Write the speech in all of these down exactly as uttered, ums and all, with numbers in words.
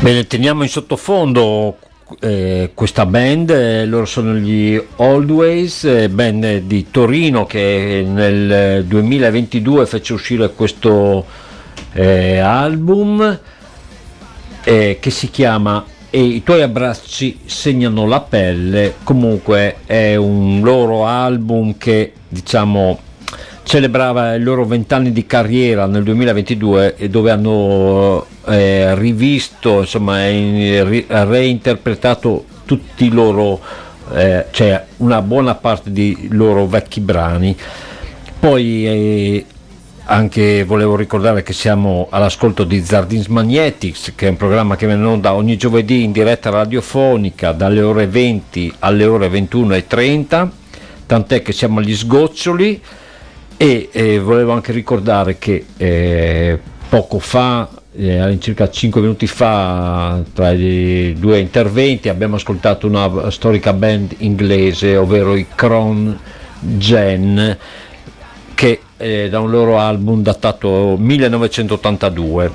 Bene, teniamo in sottofondo eh, questa band, eh, loro sono gli Always, eh, band di Torino che nel duemilaventidue fece uscire questo eh, album eh, che si chiama E i tuoi abbracci segnano la pelle. Comunque è un loro album che, diciamo, celebrava i loro vent'anni di carriera nel duemilaventidue e dove hanno eh, rivisto, insomma, e reinterpretato tutti i loro, eh, cioè una buona parte di loro vecchi brani. Poi eh, anche volevo ricordare che siamo all'ascolto di Zardins Magnetics, che è un programma che viene in onda ogni giovedì in diretta radiofonica dalle ore venti alle ore ventuno e trenta, tant'è che siamo agli sgoccioli. E eh, volevo anche ricordare che eh, poco fa, eh, all'incirca cinque minuti fa, tra i due interventi abbiamo ascoltato una storica band inglese, ovvero i Cron Gen, che eh, da un loro album datato millenovecentottantadue.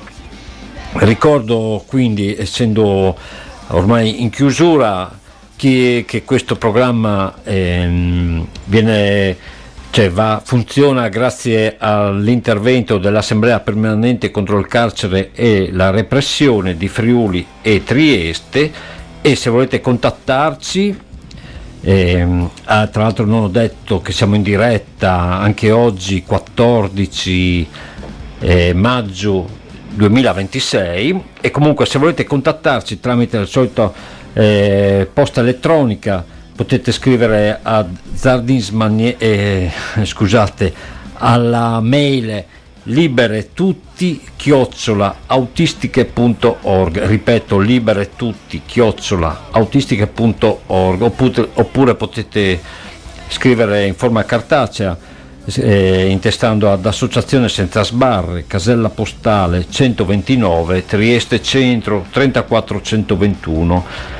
Ricordo quindi, essendo ormai in chiusura, che, che questo programma ehm, viene Cioè va, funziona grazie all'intervento dell'Assemblea Permanente contro il carcere e la repressione di Friuli e Trieste. E se volete contattarci, ehm, ah, tra l'altro non ho detto che siamo in diretta anche oggi quattordici eh, maggio duemilaventisei, e comunque se volete contattarci tramite il solito eh, posta elettronica potete scrivere a Zardinsmanie, eh, scusate, alla mail liberetutti chiocciola autistiche punto org, ripeto, liberetutti chiocciola autistiche punto org, oppure, oppure potete scrivere in forma cartacea eh, intestando ad Associazione Senza Sbarre, casella postale centoventinove, Trieste Centro trentaquattro centoventuno.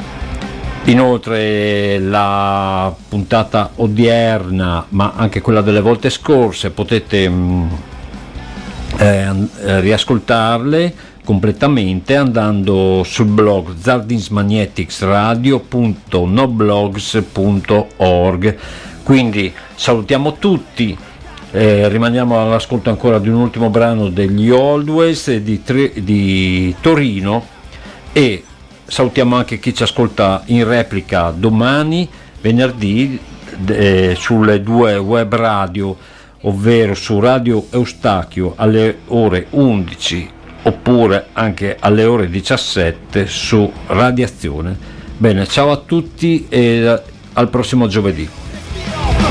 Inoltre la puntata odierna, ma anche quella delle volte scorse, potete mh, eh, riascoltarle completamente andando sul blog zardinsmagneticsradio punto noblogs punto org. Quindi salutiamo tutti, eh, rimaniamo all'ascolto ancora di un ultimo brano degli Always di, di Torino, e salutiamo anche chi ci ascolta in replica domani, venerdì, eh, sulle due web radio, ovvero su Radio Eustachio alle ore undici, oppure anche alle ore diciassette su Radiazione. Bene, ciao a tutti e al prossimo giovedì.